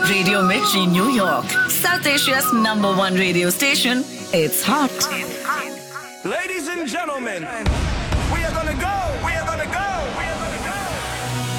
Radio Mirchi, New York, South Asia's #1 radio station. It's hot. Ladies and gentlemen.